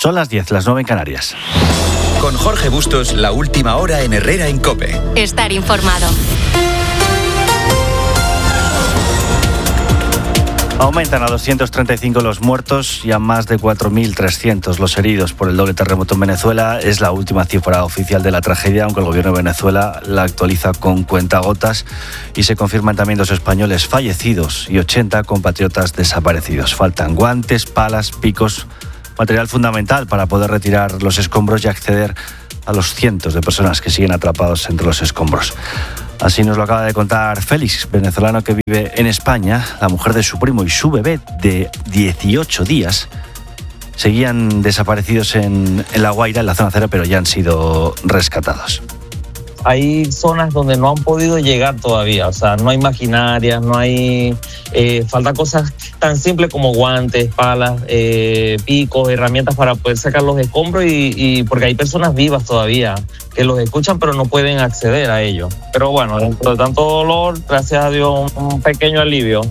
Son las 10, las 9 en Canarias. Con Jorge Bustos, la última hora en Herrera en COPE. Estar informado. Aumentan a 235 los muertos y a más de 4.300 los heridos por el doble terremoto en Venezuela. Es la última cifra oficial de la tragedia, aunque el gobierno de Venezuela la actualiza con cuentagotas, y se confirman también 2 españoles fallecidos y 80 compatriotas desaparecidos. Faltan guantes, palas, picos, material fundamental para poder retirar los escombros y acceder a los cientos de personas que siguen atrapados entre los escombros. Así nos lo acaba de contar Félix, venezolano que vive en España. La mujer de su primo y su bebé de 18 días seguían desaparecidos en La Guaira, en la zona cero, pero ya han sido rescatados. Hay zonas donde no han podido llegar todavía, o sea, no hay maquinaria, no hay... falta cosas tan simples como guantes, palas, picos, herramientas para poder sacar los escombros y porque hay personas vivas todavía que los escuchan pero no pueden acceder a ellos. Pero bueno, dentro de tanto dolor, gracias a Dios, un pequeño alivio.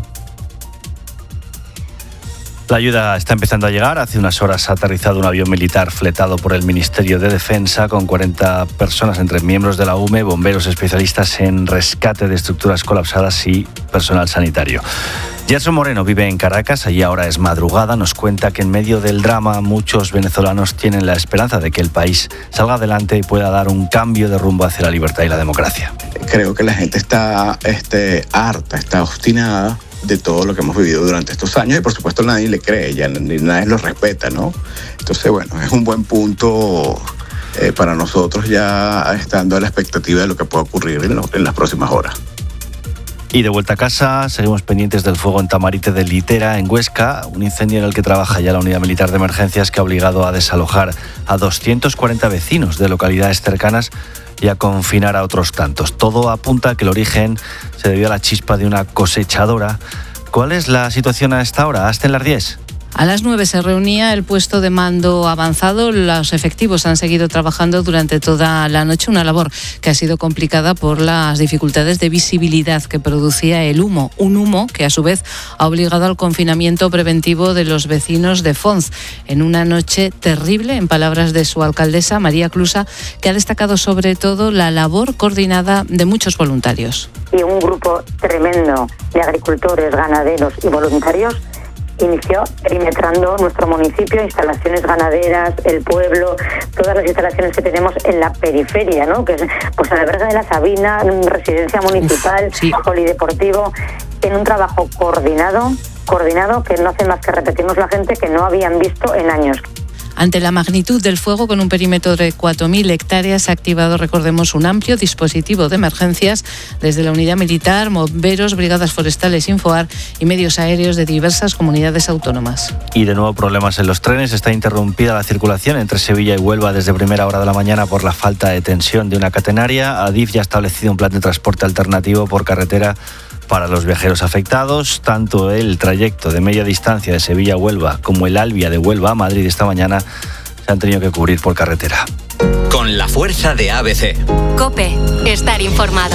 La ayuda está empezando a llegar. Hace unas horas ha aterrizado un avión militar fletado por el Ministerio de Defensa con 40 personas, entre miembros de la UME, bomberos especialistas en rescate de estructuras colapsadas y personal sanitario. Gerson Moreno vive en Caracas, allí ahora es madrugada. Nos cuenta que en medio del drama muchos venezolanos tienen la esperanza de que el país salga adelante y pueda dar un cambio de rumbo hacia la libertad y la democracia. Creo que la gente está harta, está obstinada de todo lo que hemos vivido durante estos años y por supuesto nadie le cree, ya nadie lo respeta, ¿no? Entonces, bueno, es un buen punto para nosotros ya estando a la expectativa de lo que pueda ocurrir en las próximas horas. Y de vuelta a casa, seguimos pendientes del fuego en Tamarite de Litera, en Huesca, un incendio en el que trabaja ya la Unidad Militar de Emergencias que ha obligado a desalojar a 240 vecinos de localidades cercanas y a confinar a otros tantos. Todo apunta a que el origen se debió a la chispa de una cosechadora. ¿Cuál es la situación a esta hora? Hasta en las 10. A las 9 se reunía el puesto de mando avanzado. Los efectivos han seguido trabajando durante toda la noche, una labor que ha sido complicada por las dificultades de visibilidad que producía el humo. Un humo que a su vez ha obligado al confinamiento preventivo de los vecinos de Fonz en una noche terrible, en palabras de su alcaldesa, María Clusa, que ha destacado sobre todo la labor coordinada de muchos voluntarios. Y un grupo tremendo de agricultores, ganaderos y voluntarios inició perimetrando nuestro municipio, instalaciones ganaderas, el pueblo, todas las instalaciones que tenemos en la periferia, ¿no? Que es pues Albergue de la Sabina, residencia municipal, sí, polideportivo, en un trabajo coordinado que no hace más que repetirnos la gente que no habían visto en años. Ante la magnitud del fuego, con un perímetro de 4.000 hectáreas, ha activado, recordemos, un amplio dispositivo de emergencias desde la unidad militar, bomberos, brigadas forestales, Infoar y medios aéreos de diversas comunidades autónomas. Y de nuevo problemas en los trenes. Está interrumpida la circulación entre Sevilla y Huelva desde primera hora de la mañana por la falta de tensión de una catenaria. Adif ya ha establecido un plan de transporte alternativo por carretera para los viajeros afectados. Tanto el trayecto de media distancia de Sevilla a Huelva como el Albia de Huelva a Madrid esta mañana se han tenido que cubrir por carretera. Con la fuerza de ABC. COPE, estar informado.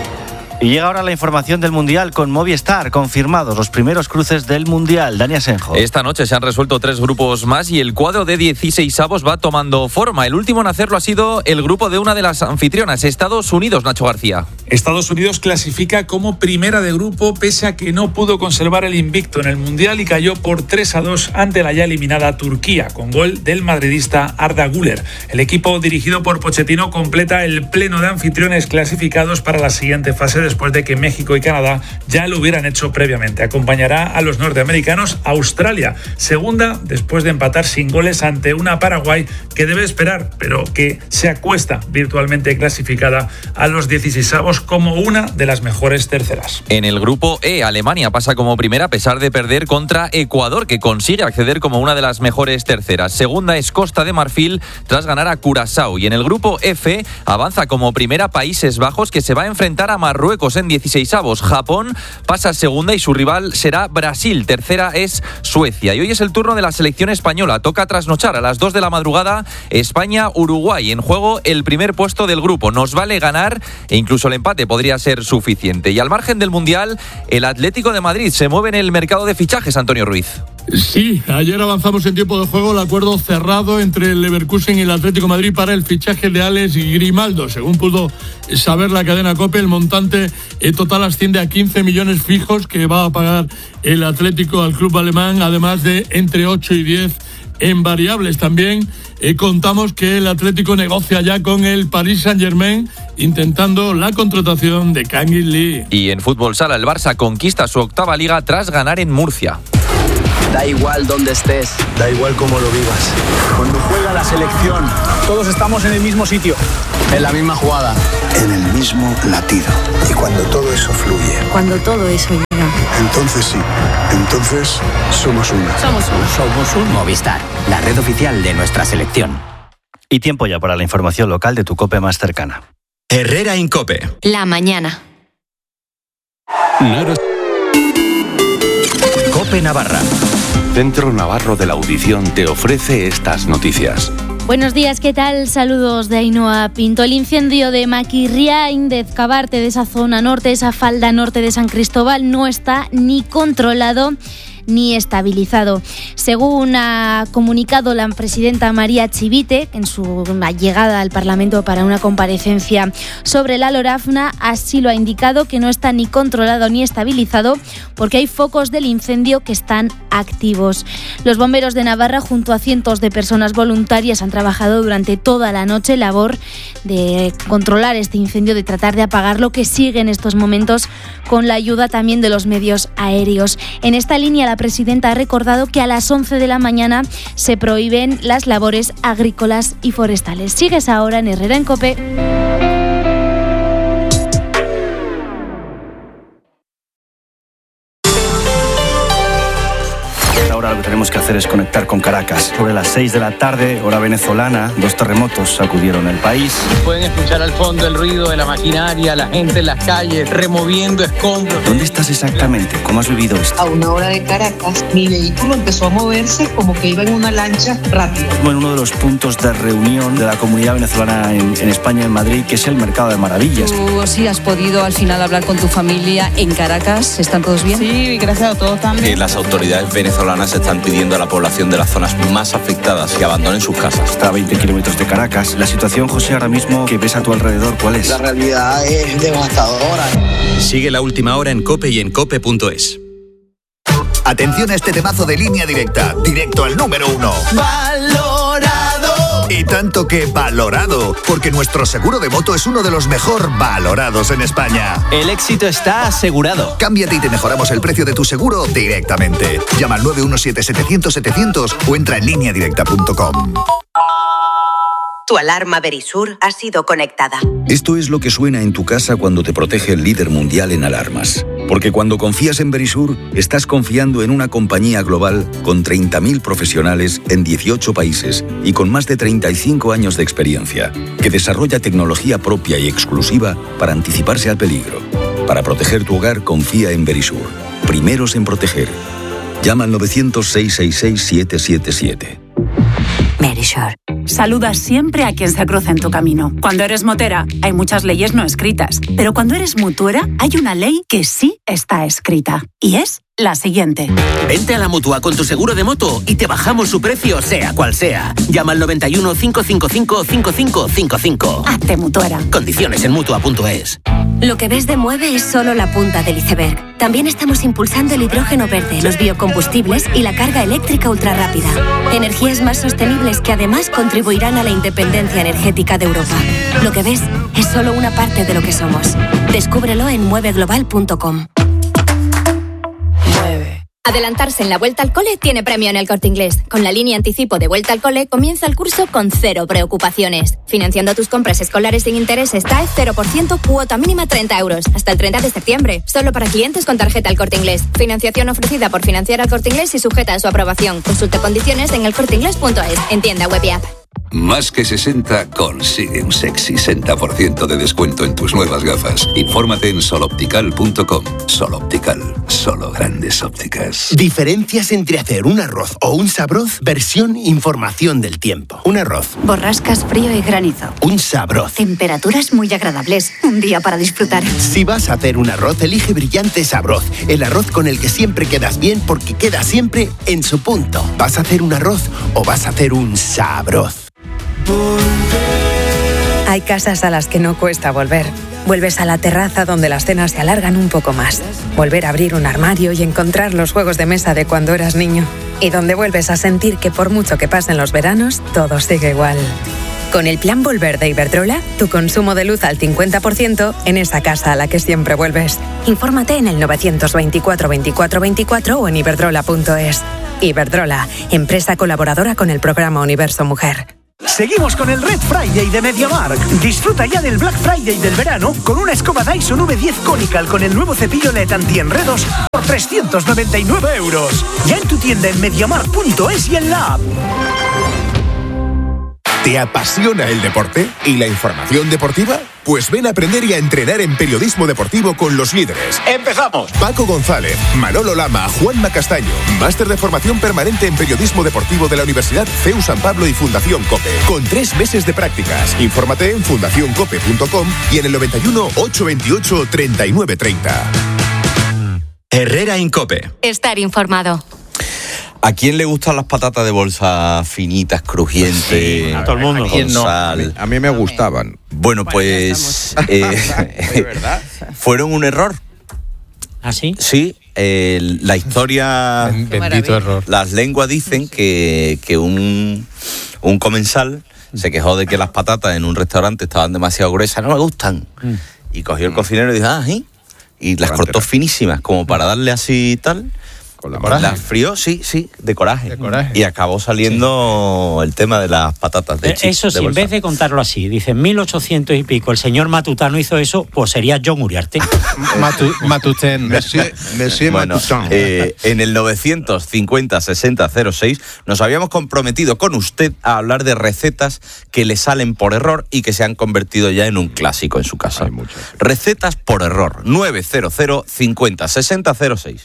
Y llega ahora la información del Mundial con Movistar. Confirmados los primeros cruces del Mundial. Dani Asenjo. Esta noche se han resuelto 3 grupos más y el cuadro de 16avos va tomando forma. El último en hacerlo ha sido el grupo de una de las anfitrionas, Estados Unidos, Nacho García. Estados Unidos clasifica como primera de grupo pese a que no pudo conservar el invicto en el Mundial y cayó por 3-2 ante la ya eliminada Turquía, con gol del madridista Arda Güler. El equipo dirigido por Pochettino completa el pleno de anfitriones clasificados para la siguiente fase después de que México y Canadá ya lo hubieran hecho previamente. Acompañará a los norteamericanos Australia, segunda después de empatar sin goles ante una Paraguay que debe esperar, pero que se acuesta virtualmente clasificada a los 16avos como una de las mejores terceras. En el grupo E, Alemania pasa como primera a pesar de perder contra Ecuador, que consigue acceder como una de las mejores terceras. Segunda es Costa de Marfil tras ganar a Curazao. Y en el grupo F avanza como primera Países Bajos, que se va a enfrentar a Marruecos en 16avos. Japón pasa segunda y su rival será Brasil. Tercera es Suecia. Y hoy es el turno de la selección española. Toca trasnochar a las 2 de la madrugada España-Uruguay. En juego el primer puesto del grupo. Nos vale ganar e incluso el empate podría ser suficiente. Y al margen del Mundial, el Atlético de Madrid se mueve en el mercado de fichajes, Antonio Ruiz. Sí, ayer avanzamos en tiempo de juego el acuerdo cerrado entre el Leverkusen y el Atlético de Madrid para el fichaje de Alex Grimaldo. Según pudo saber la cadena COPE, el montante total asciende a 15 millones fijos que va a pagar el Atlético al club alemán, además de entre 8 y 10 en variables. También contamos que el Atlético negocia ya con el Paris Saint-Germain intentando la contratación de Kang In Lee. Y en fútbol sala, el Barça conquista su 8ª liga tras ganar en Murcia. Da igual dónde estés, da igual cómo lo vivas. Cuando juega la selección, todos estamos en el mismo sitio, en la misma jugada, en el mismo latido. Y cuando todo eso fluye, cuando todo eso llega, entonces sí, entonces somos uno. Somos uno. Movistar, la red oficial de nuestra selección. Y tiempo ya para la información local de tu COPE más cercana. Herrera Incope. La mañana. COPE Navarra. Centro Navarro de la Audición te ofrece estas noticias. Buenos días, ¿qué tal? Saludos de Ainhoa Pinto. El incendio de Maquirriain, de Ezcabarte, de esa zona norte, esa falda norte de San Cristóbal, no está ni controlado ni estabilizado. Según ha comunicado la presidenta María Chivite en su llegada al Parlamento para una comparecencia sobre la Lorafna, así lo ha indicado, que no está ni controlado ni estabilizado porque hay focos del incendio que están activos. Los bomberos de Navarra, junto a cientos de personas voluntarias, han trabajado durante toda la noche labor de controlar este incendio, de tratar de apagarlo, que sigue en estos momentos con la ayuda también de los medios aéreos. En esta línea, la presidenta ha recordado que a las 11 de la mañana se prohíben las labores agrícolas y forestales. Sigues ahora en Herrera en COPE. Ahora lo que tenemos que hacer es conectar con Caracas. Sobre las 6 de la tarde, hora venezolana, 2 terremotos sacudieron el país. Pueden escuchar al fondo el ruido de la maquinaria, la gente en las calles, removiendo escombros. ¿Dónde estás exactamente? ¿Cómo has vivido esto? A 1 hora de Caracas, mi vehículo empezó a moverse como que iba en una lancha rápida. En uno de los puntos de reunión de la comunidad venezolana en España, en Madrid, que es el Mercado de Maravillas. ¿Tú sí has podido al final hablar con tu familia en Caracas? ¿Están todos bien? Sí, gracias a todos también. Las autoridades venezolanas están pidiendo a la población de las zonas más afectadas que abandonen sus casas. Está a 20 kilómetros de Caracas. La situación, José, ahora mismo que ves a tu alrededor, ¿cuál es? La realidad es devastadora. Sigue la última hora en COPE y en COPE.es. Atención a este temazo de Línea Directa, directo al número 1. ¡Valorado! Y tanto que valorado, porque nuestro seguro de moto es uno de los mejor valorados en España. El éxito está asegurado. Cámbiate y te mejoramos el precio de tu seguro directamente. Llama al 917-700-700 o entra en lineadirecta.com. Tu alarma Verisur ha sido conectada. Esto es lo que suena en tu casa cuando te protege el líder mundial en alarmas. Porque cuando confías en Verisur, estás confiando en una compañía global con 30.000 profesionales en 18 países y con más de 35 años de experiencia, que desarrolla tecnología propia y exclusiva para anticiparse al peligro. Para proteger tu hogar, confía en Verisur. Primeros en proteger. Llama al 900-666-777. Verisur. Saluda siempre a quien se cruza en tu camino. Cuando eres motera, hay muchas leyes no escritas. Pero cuando eres mutuera, hay una ley que sí está escrita. Y es la siguiente. Vente a la Mutua con tu seguro de moto y te bajamos su precio, sea cual sea. Llama al 91 555 5555. Hazte mutuera. Condiciones en Mutua.es. Lo que ves de Mueve es solo la punta del iceberg. También estamos impulsando el hidrógeno verde, los biocombustibles y la carga eléctrica ultrarrápida. Energías más sostenibles que además contribuirán a la independencia energética de Europa. Lo que ves es solo una parte de lo que somos. Descúbrelo en mueveglobal.com. Adelantarse en la Vuelta al Cole tiene premio en El Corte Inglés. Con la línea anticipo de Vuelta al Cole comienza el curso con 0 preocupaciones. Financiando tus compras escolares sin intereses, TAE 0%, cuota mínima 30 euros. Hasta el 30 de septiembre. Solo para clientes con tarjeta El Corte Inglés. Financiación ofrecida por Financiar al Corte Inglés y sujeta a su aprobación. Consulte condiciones en elcorteinglés.es. En tienda web y app. Más que 60 consigue un sexy 60% de descuento en tus nuevas gafas. Infórmate en soloptical.com. Soloptical, solo grandes ópticas. Diferencias entre hacer un arroz o un sabroz, versión información del tiempo. Un arroz. Borrascas, frío y granizo. Un sabroz. Temperaturas muy agradables. Un día para disfrutar. Si vas a hacer un arroz, elige Brillante Sabroz. El arroz con el que siempre quedas bien porque queda siempre en su punto. ¿Vas a hacer un arroz o vas a hacer un sabroz? Hay casas a las que no cuesta volver. Vuelves a la terraza donde las cenas se alargan un poco más. Volver a abrir un armario y encontrar los juegos de mesa de cuando eras niño. Y donde vuelves a sentir que por mucho que pasen los veranos, todo sigue igual. Con el plan Volver de Iberdrola, tu consumo de luz al 50% en esa casa a la que siempre vuelves. Infórmate en el 924 24 24 o en iberdrola.es. Iberdrola, empresa colaboradora con el programa Universo Mujer. Seguimos con el Red Friday de MediaMarkt. Disfruta ya del Black Friday del verano con una escoba Dyson V10 Conical con el nuevo cepillo LED anti-enredos por 399 €. Ya en tu tienda en MediaMarkt.es y en la app. ¿Te apasiona el deporte y la información deportiva? Pues ven a aprender y a entrenar en periodismo deportivo con los líderes. ¡Empezamos! Paco González, Manolo Lama, Juanma Castaño. Máster de formación permanente en periodismo deportivo de la Universidad CEU San Pablo y Fundación COPE. Con 3 meses de prácticas. Infórmate en fundacioncope.com y en el 91 828 3930. Herrera en COPE. Estar informado. ¿A quién le gustan las patatas de bolsa finitas, crujientes? Sí, a todo el mundo. Con sal. A mí me gustaban. Bueno, pues ¿De verdad? fueron un error. ¿Ah, sí? Sí, la historia... Bendito error. Las lenguas dicen que un comensal se quejó de que las patatas en un restaurante estaban demasiado gruesas, no me gustan. Y cogió el cocinero y dijo, ¿sí? Y las cortó finísimas, como para darle así tal... ¿Con la coraje? Las frió, sí, de coraje. Y acabó saliendo el tema de las patatas de chips. Eso sí, en vez de contarlo así, dicen 1800 y pico, el señor Matutano hizo eso, pues sería John Uriarte. Matuten. Monsieur bueno, Matután. En el 950-60-06 nos habíamos comprometido con usted a hablar de recetas que le salen por error y que se han convertido ya en un clásico en su casa. Recetas por error. 900-50-60-06.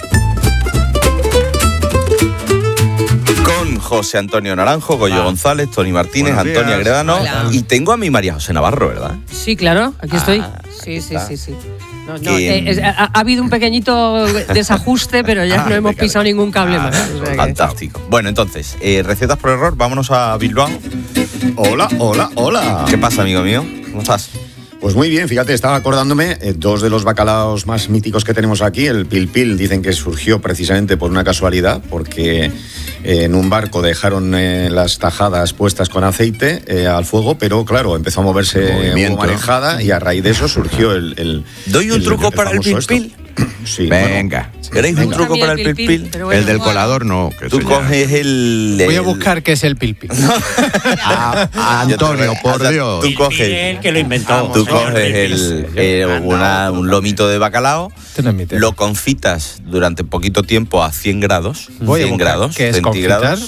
Con José Antonio Naranjo, Goyo González, Tony Martínez, Antonia Gredano. Y tengo a mi María José Navarro, ¿verdad? Sí, claro, aquí estoy. Sí. No, ha habido un pequeñito desajuste, pero ya no hemos pisado ningún cable más. Fantástico. Bueno, entonces, recetas por error, vámonos a Bilbao. Hola. ¿Qué pasa, amigo mío? ¿Cómo estás? Pues muy bien, fíjate, estaba acordándome, 2 de los bacalaos más míticos que tenemos aquí, el pilpil, dicen que surgió precisamente por una casualidad, porque en un barco dejaron las tajadas puestas con aceite al fuego, pero claro, empezó a moverse hubo marejada y a raíz de eso surgió el ¿Doy un truco para el pilpil? Sí, venga. ¿Queréis un truco para el pilpil? Bueno, el del colador no. Tú coges el... Voy a buscar qué es el pilpil. Antonio, por Dios. Tú coges... El que lo inventó. Tú coges un lomito de bacalao, lo confitas durante poquito tiempo a 100 grados. Voy a 100 grados ¿qué es centígrados.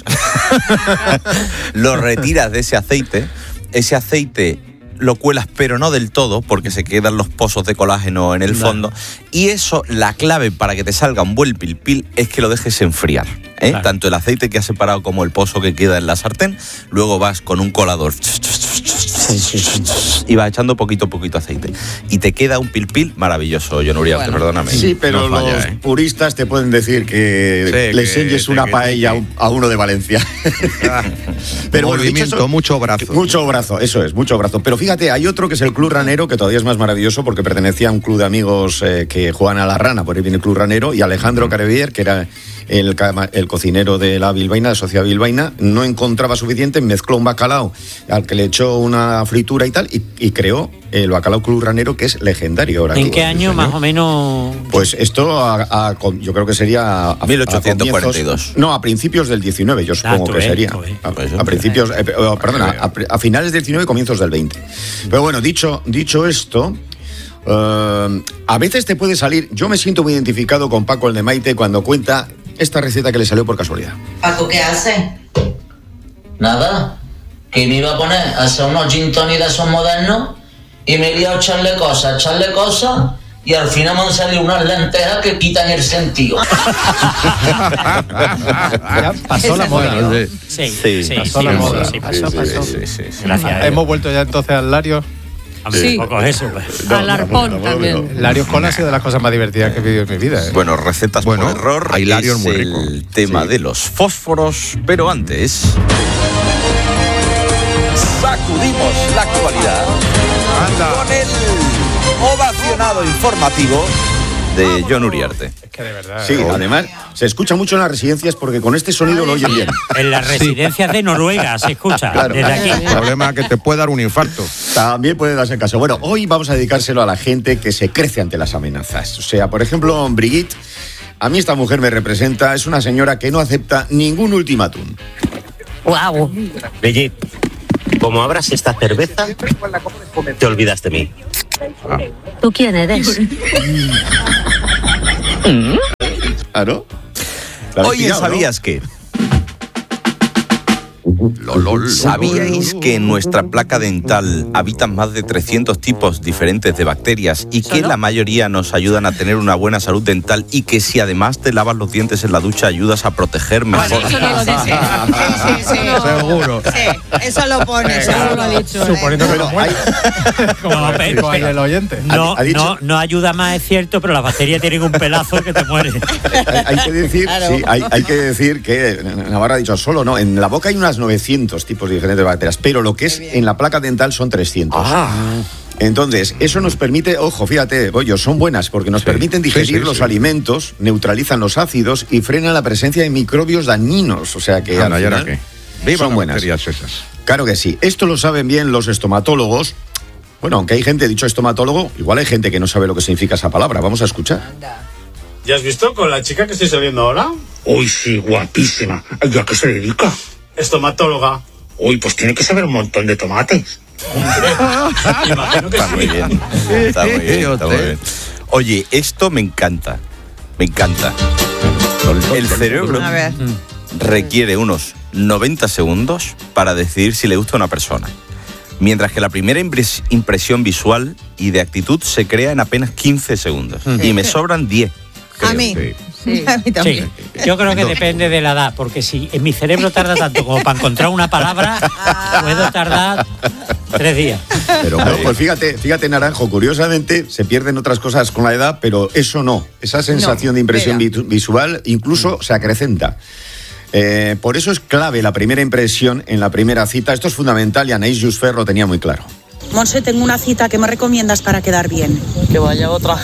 Lo retiras de ese aceite lo cuelas, pero no del todo, porque se quedan los pozos de colágeno en el fondo. Y eso, la clave para que te salga un buen pilpil es que lo dejes enfriar. Claro. Tanto el aceite que has separado como el pozo que queda en la sartén. Luego vas con un colador y vas echando poquito a poquito aceite. Y te queda un pilpil maravilloso, John Uriarte, perdóname. Sí, pero no falla, los puristas te pueden decir que le enseñes una paella a uno de Valencia. Pero movimiento, eso, mucho brazo. Mucho brazo, eso es, mucho brazo. Pero fíjate, hay otro que es el Club Ranero, que todavía es más maravilloso porque pertenecía a un club de amigos que juegan a la rana, por ahí viene el Club Ranero, y Alejandro Carevier, que era el cocinero de la bilbaína, de Sociedad Bilbaína, no encontraba suficiente, mezcló un bacalao al que le echó una fritura y tal, y creó el bacalao Club Ranero, que es legendario ahora. ¿En qué año más o menos? Pues esto yo creo que sería a 1842. A principios del 19, yo supongo que sería. A principios, a finales del 19 y comienzos del 20. Pero bueno, dicho esto, a veces te puede salir, yo me siento muy identificado con Paco el de Maite cuando cuenta esta receta que le salió por casualidad. Paco, ¿qué hace? Nada. que me iba a poner a hacer unos gin tonic de esos modernos y me he liado a echarle cosas y al final me han salido unas lentejas que quitan el sentido. Ya pasó la moda, ¿no? Sí, pasó la moda. Sí, pasó. Gracias. Hemos vuelto ya entonces al Larios. Sí. Poco eso, pues. Al arpón también. Larios Cola ha sido de las cosas más divertidas que he vivido en mi vida. Bueno, recetas por error. Hay Larios muy rico. El tema de los fósforos, pero antes sacudimos la actualidad con el ovacionado informativo de Jon Uriarte. Es que de verdad. Sí, además se escucha mucho en las residencias porque con este sonido lo oyen bien. En las residencias de Noruega se escucha, claro, desde aquí. El problema es que te puede dar un infarto. También puede darse el caso. Bueno, hoy vamos a dedicárselo a la gente que se crece ante las amenazas. O sea, por ejemplo, Brigitte, a mí esta mujer me representa, es una señora que no acepta ningún ultimátum. ¡Guau! Brigitte, como abras esta cerveza, te olvidas de mí. ¿Tú quién eres? ¿Claro? Oye, ¿sabías qué? ¿Sabíais que en nuestra placa dental habitan más de 300 tipos diferentes de bacterias y que la mayoría nos ayudan a tener una buena salud dental y que si además te lavas los dientes en la ducha ayudas a proteger mejor? Eso no lo dice. Sí. Seguro. Sí, eso lo pone. Eso no lo ha dicho. Suponiendo que lo muere. Como hay el oyente. No ayuda más, es cierto, pero las bacterias tienen un pelazo que te muere. Hay que decir, claro. Sí, hay que decir que Navarra ha dicho solo, ¿no? En la boca hay unas 900 tipos diferentes de bacterias, pero lo que es en la placa dental son 300. Entonces, eso nos permite, ojo, fíjate, Goyo, son buenas porque nos permiten digerir los alimentos, neutralizan los ácidos y frenan la presencia de microbios dañinos. O sea que al final, son buenas. Esas. Claro que sí. Esto lo saben bien los estomatólogos. Bueno, aunque hay gente, dicho estomatólogo, igual hay gente que no sabe lo que significa esa palabra. Vamos a escuchar. ¿Ya has visto con la chica que estoy saliendo ahora? Uy, sí, guapísima. ¿Y a qué se dedica? Estomatóloga. Uy, pues tiene que saber un montón de tomates. Imagino que está muy bien. Está muy bien. Oye, esto me encanta. Me encanta. El cerebro requiere unos 90 segundos para decidir si le gusta a una persona. Mientras que la primera impresión visual y de actitud se crea en apenas 15 segundos. Y me sobran 10. Creo. A mí. Sí. A mí también. Sí. Yo creo que depende de la edad, porque si en mi cerebro tarda tanto como para encontrar una palabra, puedo tardar 3 días. Pero pues fíjate, Naranjo, curiosamente se pierden otras cosas con la edad, pero eso no. Esa sensación de impresión visual incluso se acrecenta. Por eso es clave la primera impresión en la primera cita. Esto es fundamental y Anaïs Jusfer lo tenía muy claro. Monse, tengo una cita, ¿qué me recomiendas para quedar bien? Que vaya otra.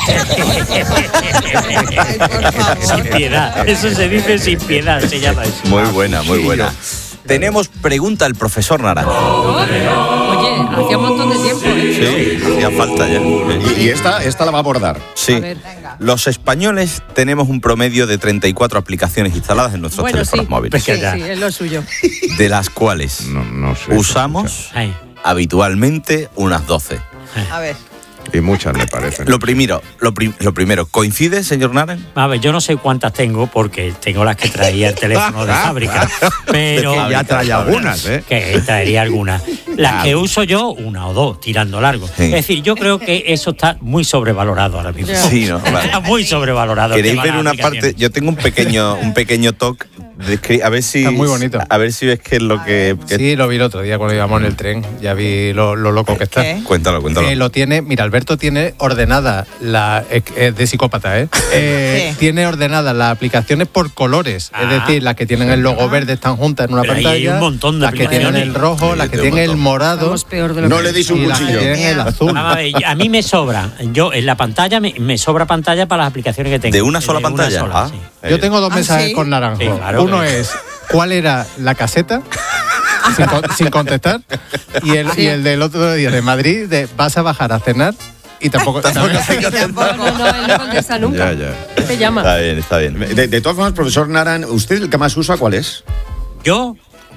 Sin piedad, eso se dice sin piedad, se llama eso. Muy buena, muy buena. Tenemos pregunta al profesor Naranjo. Oye, hacía un montón de tiempo. Sí, hacía falta ya. Y esta la va a abordar. Sí. A ver, los españoles tenemos un promedio de 34 aplicaciones instaladas en nuestros teléfonos móviles. Sí, es lo suyo. De las cuales usamos habitualmente unas 12. A ver. Y muchas me parecen. Lo primero, ¿coincide, señor Naran? A ver, yo no sé cuántas tengo porque tengo las que traía el teléfono de fábrica. Pero ya traía algunas, Que traería algunas. Las que uso yo, una o dos, tirando largo. Sí. Es decir, yo creo que eso está muy sobrevalorado ahora mismo. Sí, ¿no? Vale. Está muy sobrevalorado. ¿Queréis ver una parte? Yo tengo un pequeño talk. A ver si. Está muy bonito. A ver si ves qué es lo que. Sí, lo vi el otro día cuando íbamos en el tren. Ya vi lo loco que está. ¿Qué? Cuéntalo. Lo tiene. Mira, Alberto tiene ordenada de psicópata, tiene ordenadas las aplicaciones por colores. Es decir, las que tienen el logo verde están juntas en una pantalla. Hay un montón de las que tienen el rojo, las que tienen el morado. No le deis un cuchillo. El azul. A mí me sobra. Yo en la pantalla me sobra pantalla para las aplicaciones que tengo. ¿De una sola pantalla? Sí. Yo tengo dos mensajes con Naranjo. Sí, claro. Uno es ¿cuál era la caseta? sin contestar. Y el del otro día de Madrid, vas a bajar a cenar. Y tampoco No, él no contesta nunca. Ya. Te llama. Está bien. De todas formas, profesor Naran, ¿usted el que más usa cuál es? ¿Yo?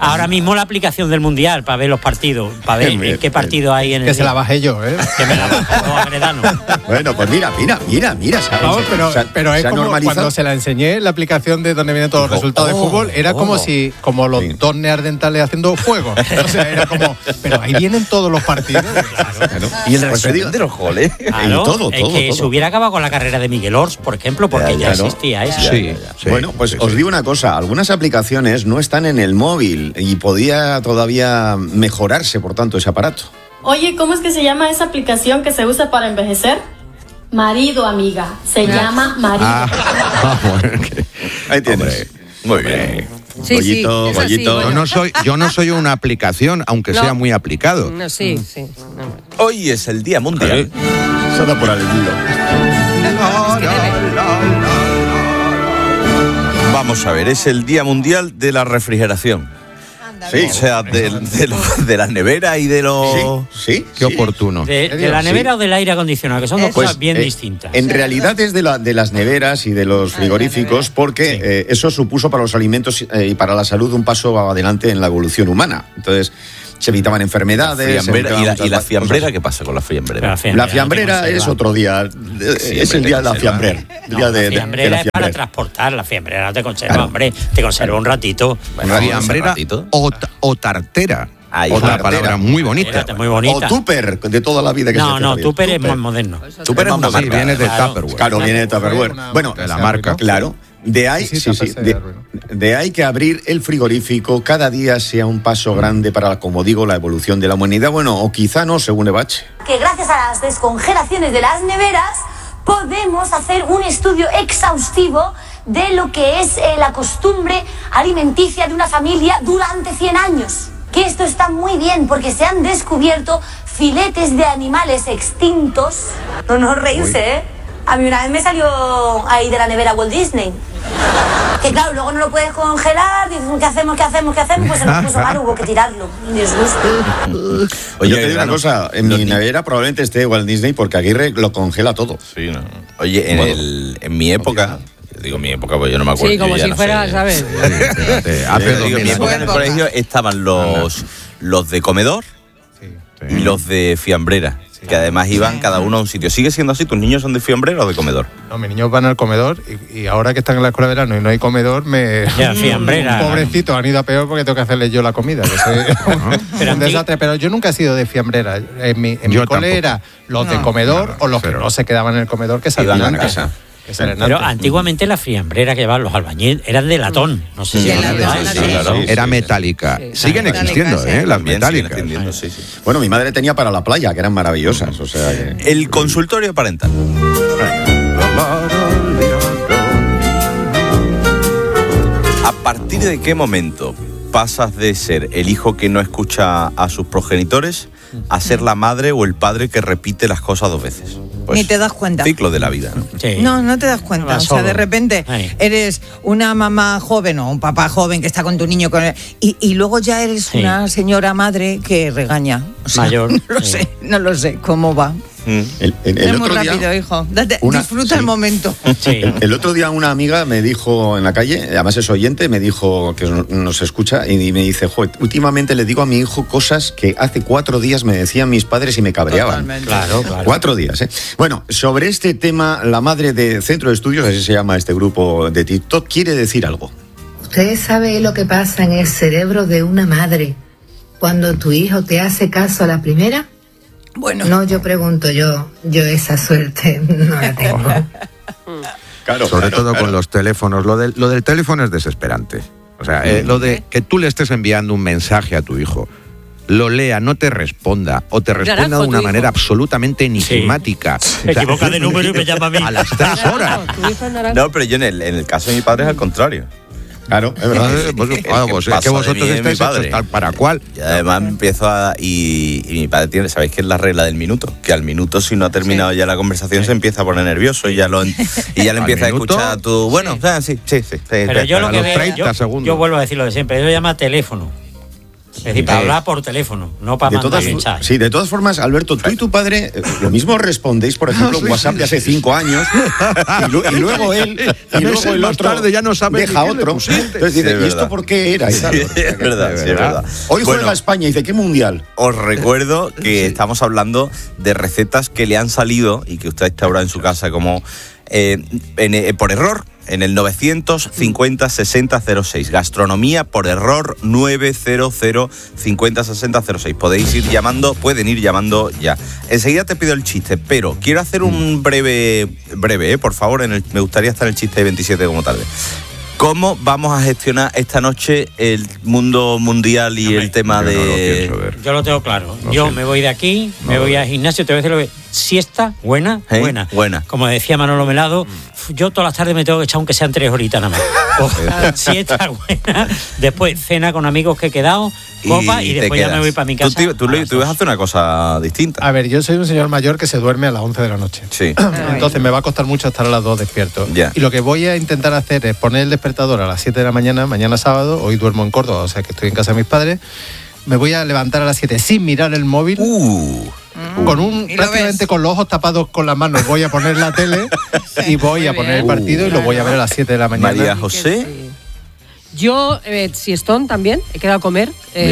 Ahora mismo la aplicación del Mundial para ver los partidos, para ver en qué partido hay en el... Que se la bajé yo, ¿eh? Que me la bajo, Agredano. Bueno, pues mira. Vamos, pero es como cuando se la enseñé la aplicación de donde vienen todos los resultados de fútbol, era como los dos neandertales haciendo fuego. O sea, era como, pero ahí vienen todos los partidos. Claro. Y el resumen de los goles. Claro, todo. Se hubiera acabado con la carrera de Miguel Ors, por ejemplo, porque ya existía eso. Sí. Bueno, pues os digo una cosa, algunas aplicaciones no están en el móvil y podía todavía mejorarse, por tanto, ese aparato. Oye, ¿cómo es que se llama esa aplicación que se usa para envejecer? Marido, amiga. Se llama Marido. Bueno, ahí tienes. Muy bien. Sí, Goyito, sí, Goyito. bueno. Yo no soy una aplicación, aunque sea muy aplicado. No, sí. Hoy es el Día Mundial. Solo por el hilo. Vamos a ver, es el Día Mundial de la Refrigeración. Sí. O sea, de las neveras y de los... Sí. Qué oportuno. ¿De la nevera o del aire acondicionado? Que son dos cosas bien distintas. En realidad es de las neveras y de los frigoríficos, porque eso supuso para los alimentos y para la salud un paso adelante en la evolución humana. Entonces, se evitaban enfermedades. ¿Y la fiambrera? ¿Qué pasa con la fiambrera? La fiambrera es otro día. Es el día de la fiambrera. La fiambrera es para transportar. La fiambrera no te conserva, hombre. Te conserva un ratito. Una fiambrera o tartera. Otra palabra muy bonita. Muy bonita. O tupper, de toda la vida que se No, tupper es más moderno. Tupper es una marca. Sí, viene de Tupperware. Claro, viene de Tupperware. Bueno, de la marca. Claro. De ahí que abrir el frigorífico cada día sea un paso grande para, como digo, la evolución de la humanidad. Bueno, o quizá no, según Ebache. Que gracias a las descongelaciones de las neveras podemos hacer un estudio exhaustivo de lo que es la costumbre alimenticia de una familia durante 100 años. Que esto está muy bien porque se han descubierto filetes de animales extintos. No reírse, ¿eh? A mí una vez me salió ahí de la nevera Walt Disney. Que claro, luego no lo puedes congelar, dices, ¿qué hacemos? Pues se nos puso mal, hubo que tirarlo. Un disgusto. Oye, yo te digo una cosa, en mi nevera probablemente esté Walt Disney porque Aguirre lo congela todo. Sí, ¿no? Oye, en mi época... Digo mi época, pues yo no me acuerdo. Sí, como si fuera, ¿sabes? En mi época en el colegio estaban los de comedor y los de fiambrera. Que además iban cada uno a un sitio. ¿Sigue siendo así? ¿Tus niños son de fiambrera o de comedor? No, mis niños van al comedor y ahora que están en la escuela de verano y no hay comedor, fiambrera. Pobrecito, han ido a peor porque tengo que hacerles yo la comida. Pero un desastre, pero yo nunca he sido de fiambrera. En mi cole era los de comedor o los que no se quedaban en el comedor que salían a casa. Pero antiguamente la fiambrera que llevaban los albañiles eran de latón. No sé si era metálica. Siguen existiendo, las metálicas. Bueno, mi madre tenía para la playa, que eran maravillosas. O sea, El consultorio parental. ¿A partir de qué momento pasas de ser el hijo que no escucha a sus progenitores a ser la madre o el padre que repite las cosas 2 veces? Pues, ni te das cuenta. Ciclo de la vida, ¿no? Sí. No te das cuenta. O sea, de repente eres una mamá joven o un papá joven que está con tu niño y luego ya eres una señora madre que regaña. O sea, mayor. No lo sé cómo va. Es muy rápido, hijo. Disfruta el momento. El otro día una amiga me dijo en la calle, además es oyente, me dijo que nos escucha y me dice, últimamente le digo a mi hijo cosas que hace 4 días me decían mis padres y me cabreaban. Totalmente. Claro. 4 días, ¿eh? Bueno, sobre este tema, la madre de Centro de Estudios, así se llama este grupo de TikTok, quiere decir algo. ¿Usted sabe lo que pasa en el cerebro de una madre cuando tu hijo te hace caso a la primera? Bueno. No, yo pregunto, yo esa suerte no la tengo. Sobre todo con los teléfonos. Lo del teléfono es desesperante. O sea, lo de que tú le estés enviando un mensaje a tu hijo, lo lea, no te responda, o te responda de una manera absolutamente enigmática. Se equivoca de número y me llama a mí. A las 3 horas. No, pero yo en el caso de mi padre es al contrario. Claro, es verdad. Es que vosotros estáis hechos tal para cual. Y además empiezo y mi padre tiene, ¿sabéis qué es la regla del minuto? Que al minuto, si no ha terminado ya la conversación, se empieza a poner nervioso y ya le empieza a escuchar a tu... Bueno, sí. Pero yo lo que veo, yo vuelvo a decir lo de siempre, eso se llama teléfono. Es decir, para hablar por teléfono, no para mandar mensajes. Sí, de todas formas, Alberto, tú y tu padre lo mismo respondéis, por ejemplo, en WhatsApp de hace 5 años, y luego él, y luego el otro tarde ya no sabe deja otro. Entonces dice, ¿y esto por qué era? Sí, es verdad. Hoy juega España, y dice, ¿qué mundial? Os recuerdo que estamos hablando de recetas que le han salido y que usted está ahora en su casa como por error. En el 950-6006. Gastronomía por error 900-50-6006. Pueden ir llamando ya. Enseguida te pido el chiste, pero quiero hacer un breve, por favor. Me gustaría estar en el chiste de 27 como tarde. ¿Cómo vamos a gestionar esta noche el mundo mundial y el tema de...? Yo lo tengo claro. Yo me voy de aquí, me voy al gimnasio, te voy a decir lo que... Siesta, buena. Como decía Manolo Melado, yo todas las tardes me tengo que echar aunque sean 3 horitas nada más. Siesta, buena. Después cena con amigos que he quedado, copa y después ya me voy para mi casa. Tú vas a hacer una cosa distinta. A ver, yo soy un señor mayor que se duerme a las 11 de la noche. Sí. Entonces me va a costar mucho estar a las 2 despierto. Ya. Y lo que voy a intentar hacer es poner el despertador a las 7 de la mañana, mañana sábado, hoy duermo en Córdoba, o sea que estoy en casa de mis padres. Me voy a levantar a las 7 sin mirar el móvil. Prácticamente con los ojos tapados con las manos voy a poner la tele y voy a poner el partido y lo voy a ver a las 7 de la mañana. María José. Yo, siestón también, he quedado a comer,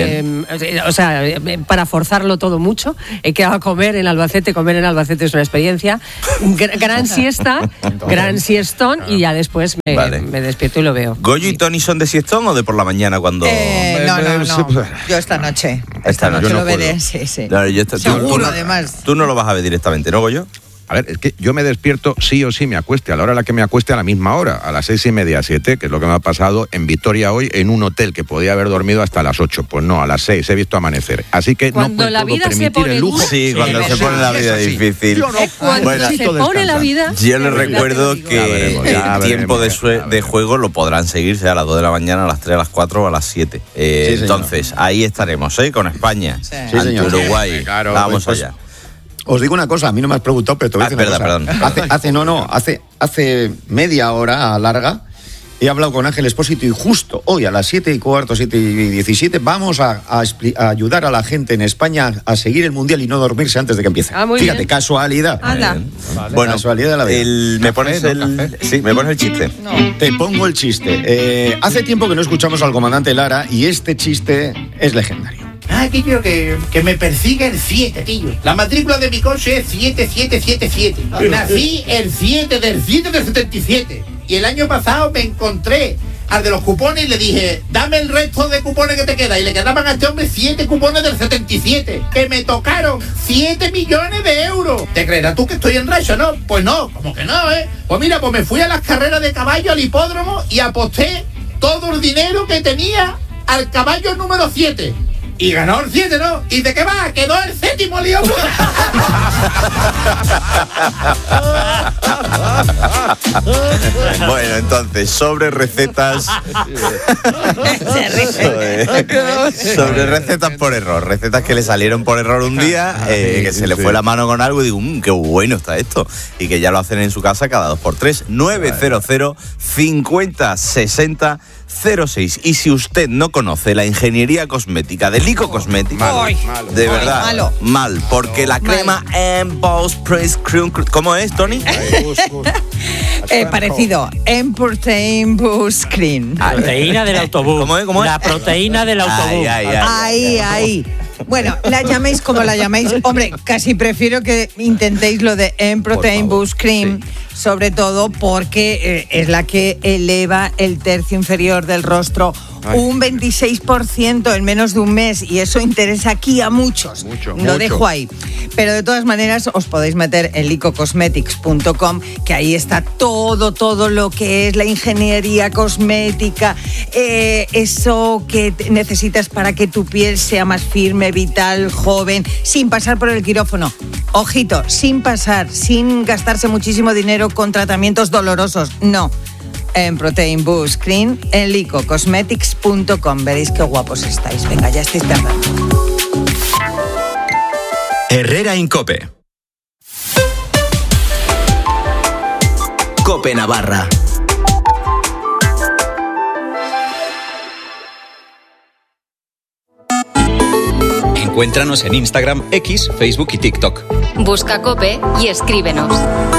para forzarlo todo mucho, he quedado a comer en Albacete. Comer en Albacete es una experiencia. Gran siesta, gran siestón, y ya después me despierto y lo veo. ¿Goyo y Tony son de siestón o de por la mañana cuando...? No. Yo esta noche lo veré, sí. Seguro, además. Tú no lo vas a ver directamente, ¿no, Goyo? A ver, es que yo me despierto sí o sí, me acueste a la hora a la que me acueste, a la misma hora, a las 6:30, 7, que es lo que me ha pasado en Vitoria hoy, en un hotel que podía haber dormido hasta las 8. Pues no, a las 6 he visto amanecer. Así que cuando no puedo permitir el lujo. Sí, cuando se pone la vida difícil. Cuando se pone la vida... Yo les recuerdo que el tiempo de juego lo podrán seguir, sea a las 2 de la mañana, a las 3, a las 4 o a las 7. Entonces, ahí estaremos, con España, ante Uruguay. Claro, vamos allá. Os digo una cosa, a mí no me has preguntado, pero te voy a decir una cosa. Hace media hora larga he hablado con Ángel Expósito y justo hoy a las 7:15, 7:17 vamos a ayudar a la gente en España a seguir el Mundial y no dormirse antes de que empiece. Fíjate, bien. Casualidad. Vale. Bueno, casualidad de la vida. ¿Me pones el chiste? No. Te pongo el chiste. Hace tiempo que no escuchamos al comandante Lara y este chiste es legendario. Aquí quiero que me persiga el 7, tío. La matrícula de mi coche es 7777. Nací el 7 del 77. Y el año pasado me encontré al de los cupones y le dije, dame el resto de cupones que te queda. Y le quedaban a este hombre 7 cupones del 77. Que me tocaron 7 millones de euros. ¿Te creerás tú que estoy en racha, no? Pues no, como que no, ¿eh? Pues mira, me fui a las carreras de caballo al hipódromo y aposté todo el dinero que tenía al caballo número 7. Y ganó el 7, ¿no? ¿Y de qué va? Quedó el 7º, lío. Bueno, entonces, sobre recetas. Sobre recetas por error. Recetas que le salieron por error un día, que se le fue la mano con algo y digo, qué bueno está esto. Y que ya lo hacen en su casa cada 2x3. 900-50-60-06. Y si usted no conoce la ingeniería cosmética de Lico Cosmética, de verdad, mal, porque la crema Emboss Press Cream, ¿cómo es, Tony? Parecido, Emprotein Boost Cream. Proteína del autobús. ¿Cómo es? La proteína del autobús. Ahí. Bueno, la llaméis como la llaméis. Hombre, casi prefiero que intentéis lo de Emprotein Boost Cream, sobre todo porque es la que eleva el tercio inferior del rostro un 26% en menos de un mes, y eso interesa aquí a muchos. Lo dejo ahí. Pero de todas maneras os podéis meter en licocosmetics.com, que ahí está todo lo que es la ingeniería cosmética, eso que necesitas para que tu piel sea más firme, vital, joven, sin pasar por el quirófano. Ojito, sin gastarse muchísimo dinero con tratamientos dolorosos. No. En Protein Boost Cream, en licocosmetics.com. Veréis qué guapos estáis. Venga, ya estáis tardando. Herrera Incope. Cope Navarra. Encuéntranos en Instagram, X, Facebook y TikTok. Busca COPE y escríbenos.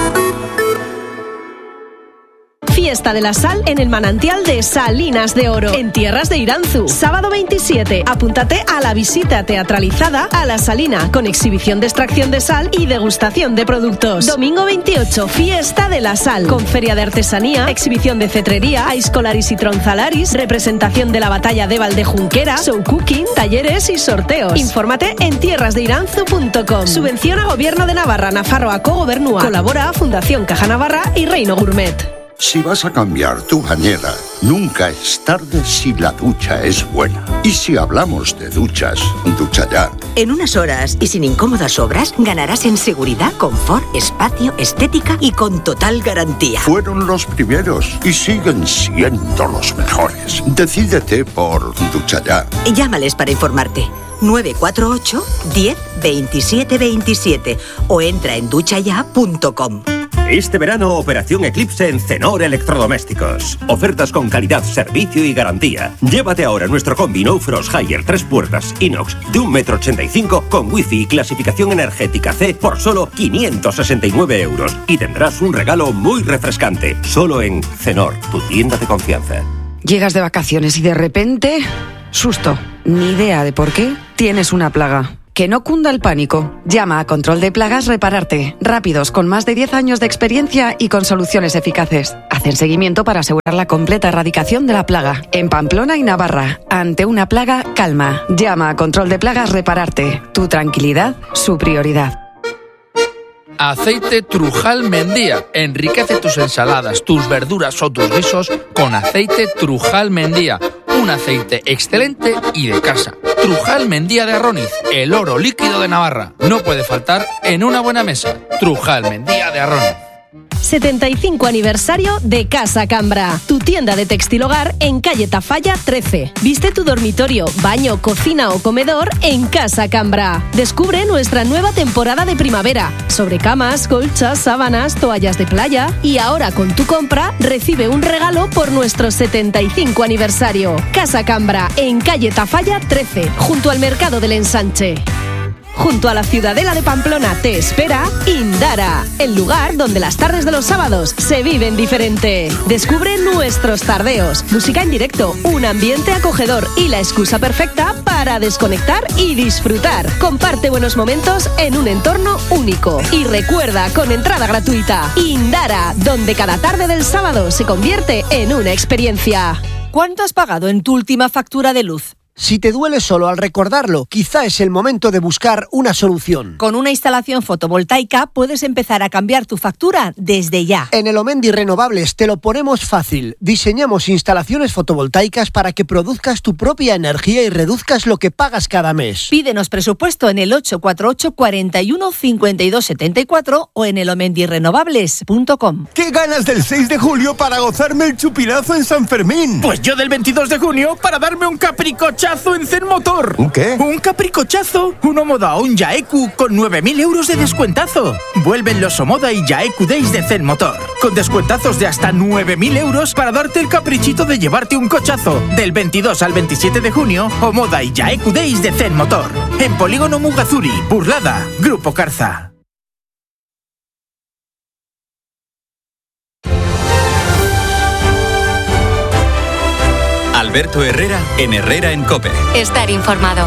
Fiesta de la Sal en el manantial de Salinas de Oro, en Tierras de Iranzu. Sábado 27, apúntate a la visita teatralizada a La Salina, con exhibición de extracción de sal y degustación de productos. Domingo 28, Fiesta de la Sal, con feria de artesanía, exhibición de cetrería, aiscolaris y tronzalaris, representación de la batalla de Valdejunquera, show cooking, talleres y sorteos. Infórmate en tierrasdeiranzu.com. Subvenciona Gobierno de Navarra, Nafarroako Gobernua. Colabora Fundación Caja Navarra y Reino Gourmet. Si vas a cambiar tu bañera, nunca es tarde si la ducha es buena. Y si hablamos de duchas, Ducha Ya. En unas horas y sin incómodas obras, ganarás en seguridad, confort, espacio, estética y con total garantía. Fueron los primeros y siguen siendo los mejores. Decídete por Ducha Ya. Llámales para informarte. 948 10 27 27 o entra en duchaya.com. Este verano, Operación Eclipse en Cenor Electrodomésticos. Ofertas con calidad, servicio y garantía. Llévate ahora nuestro combi No Frost Higher 3 puertas inox de 1,85 m con wifi y clasificación energética C por solo 569 €. Y tendrás un regalo muy refrescante. Solo en Cenor, tu tienda de confianza. Llegas de vacaciones y de repente... susto. Ni idea de por qué tienes una plaga. Que no cunda el pánico. Llama a Control de Plagas Repararte. Rápidos, con más de 10 años de experiencia y con soluciones eficaces. Hacen seguimiento para asegurar la completa erradicación de la plaga. En Pamplona y Navarra. Ante una plaga, calma. Llama a Control de Plagas Repararte. Tu tranquilidad, su prioridad. Aceite Trujal Mendía. Enriquece tus ensaladas, tus verduras o tus guisos con aceite Trujal Mendía. Un aceite excelente y de casa. Trujal Mendía de Arroniz, el oro líquido de Navarra. No puede faltar en una buena mesa. Trujal Mendía de Arroniz. 75 aniversario de Casa Cambra, tu tienda de textil hogar en calle Tafalla 13. Viste tu dormitorio, baño, cocina o comedor en Casa Cambra. Descubre nuestra nueva temporada de primavera, sobre camas, colchas, sábanas, toallas de playa. Y ahora con tu compra recibe un regalo por nuestro 75 aniversario. Casa Cambra en calle Tafalla 13, junto al Mercado del Ensanche. Junto a la Ciudadela de Pamplona te espera Indara, el lugar donde las tardes de los sábados se viven diferente. Descubre nuestros tardeos, música en directo, un ambiente acogedor y la excusa perfecta para desconectar y disfrutar. Comparte buenos momentos en un entorno único. Y recuerda, con entrada gratuita, Indara, donde cada tarde del sábado se convierte en una experiencia. ¿Cuánto has pagado en tu última factura de luz? Si te duele solo al recordarlo, quizá es el momento de buscar una solución. Con una instalación fotovoltaica puedes empezar a cambiar tu factura desde ya. En Elomendi Renovables te lo ponemos fácil. Diseñamos instalaciones fotovoltaicas para que produzcas tu propia energía y reduzcas lo que pagas cada mes. Pídenos presupuesto en el 848 41 52 74 o en elomendirenovables.com. ¡Qué ganas del 6 de julio para gozarme el chupinazo en San Fermín! Pues yo del 22 de junio para darme un capricochazo en Zen Motor. ¿Un qué? Un capricochazo. Un Omoda o un Yaeku con 9.000 € de descuentazo. Vuelven los Omoda y Yaeku Days de Zen Motor. Con descuentazos de hasta 9.000 € para darte el caprichito de llevarte un cochazo. Del 22 al 27 de junio, Omoda y Yaeku Days de Zen Motor. En Polígono Mugazuri, Burlada, Grupo Carza. Alberto Herrera en Herrera en COPE. Estar informado.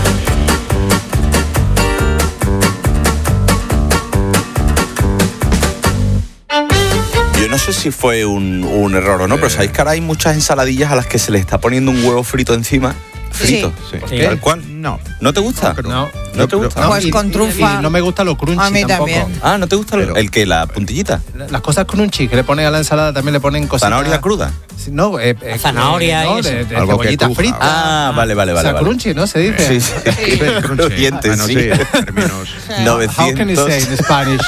Yo no sé si fue un error o no, pero sabéis que ahora hay muchas ensaladillas a las que se le está poniendo un huevo frito encima. Frito, sí. Tal cual. No. ¿No te gusta? No te gusta. Pues con trufa. Y no me gusta lo crunchy a mí tampoco. También. Ah, ¿no te gusta el que la puntillita? Las cosas crunchy que le ponen a la ensalada también le ponen cosas. ¿Zanahoria cruda? No, zanahoria no, y eso. de cebollita frita. Ah, vale. O sea, crunchy, ¿no? Se dice. Sí. Crujientes, sí. Términos. How can you say in Spanish?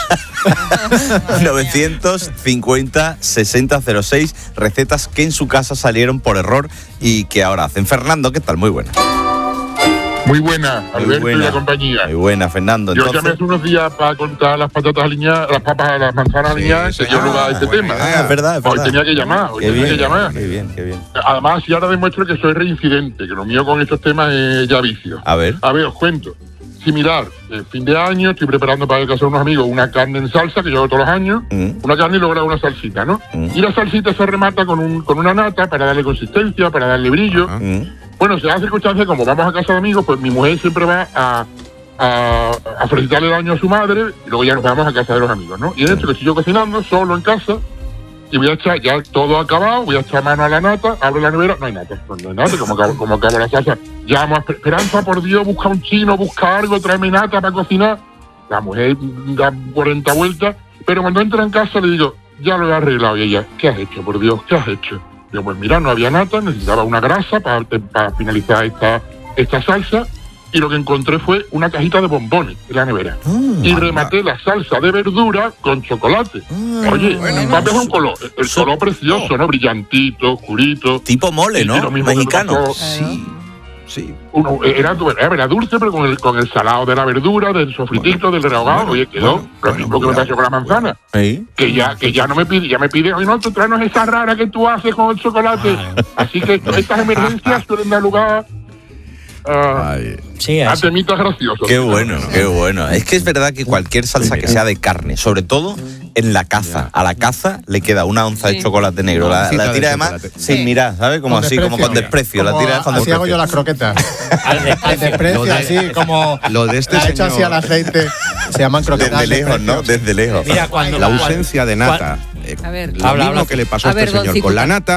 950 6006 recetas que en su casa salieron por error y que ahora hacen. Fernando, ¿qué tal? Muy buena. Muy buena, Alberto y la compañía. Muy buena, Fernando. Yo llamé hace unos días para contar las patatas aliñadas, las papas, las manzanas aliñadas, que dio lugar a este tema. Es verdad. Hoy tenía que llamar, Qué bien. Además, y ahora demuestro que soy reincidente, que lo mío con estos temas es ya vicio. A ver, os cuento. Similar, fin de año, estoy preparando para casa de unos amigos una carne en salsa, que yo hago todos los años, una carne y luego hago una salsita, ¿no? Y la salsita se remata con una nata para darle consistencia, para darle brillo. Bueno, se da circunstancia, como vamos a casa de amigos, pues mi mujer siempre va a felicitarle el año a su madre y luego ya nos vamos a casa de los amigos, ¿no? Y en esto que estoy yo cocinando, solo en casa, y voy a echar, ya todo acabado, voy a echar mano a la nata, abro la nevera, no hay nata, como acabo la salsa. Llamo a Esperanza, por Dios, busca un chino, busca algo, tráeme nata para cocinar. La mujer da 40 vueltas, pero cuando entra en casa le digo, ya lo he arreglado. Y ella, ¿qué has hecho, por Dios? ¿Qué has hecho? Digo, pues mira, no había nata, necesitaba una grasa para finalizar esta salsa. Y lo que encontré fue una cajita de bombones en la nevera. Y rematé la salsa de verdura con chocolate. Oye, un color, el color precioso, ¿no? Brillantito, oscurito. Tipo mole, ¿no? Mexicano. Sí. Era dulce, pero con el salado de la verdura, del sofritito, del rehogado. Oye, quedó lo mismo que me pasó con la manzana. ¿Sí? Que ya no me pide, ya me pide, oye, no, tú tráenos esa rara que tú haces con el chocolate. Así que estas emergencias suelen dar lugar a temitas graciosos. Qué bueno. Es que es verdad que cualquier salsa que sea de carne, sobre todo en la caza, a la caza le queda una onza de chocolate negro. La tira además sin mirar, ¿sabes? Como así, como con desprecio. La tira con así hago yo las croquetas. Al desprecio, así como lo de este señor, hecho así al aceite. Se llaman croquetas. Desde lejos, ¿no? Desde lejos. Mira, la ausencia de nata. Lo mismo que le pasó a este señor con la nata.